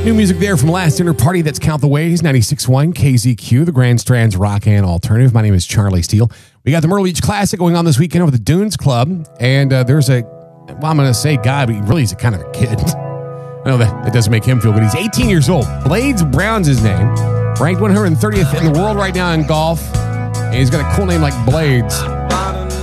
New music there from Last Dinner Party. That's Count the Ways, 96.1 KZQ, the Grand Strand's Rock and Alternative. My name is Charlie Steele. We got the Myrtle Beach Classic going on this weekend over the Dunes Club. And there's I'm going to say guy, but he really is a kind of a kid. I know that doesn't make him feel good. He's 18 years old. Blades Brown's his name. Ranked 130th in the world right now in golf. And he's got a cool name like Blades.